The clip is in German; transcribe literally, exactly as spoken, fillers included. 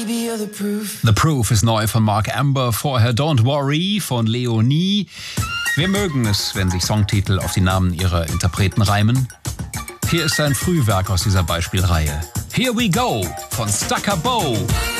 The Proof ist neu von Mark Amber, vorher Don't Worry von Leonie. Wir mögen es, wenn sich Songtitel auf die Namen ihrer Interpreten reimen. Hier ist ein Frühwerk aus dieser Beispielreihe. Here We Go von Stakka Bo.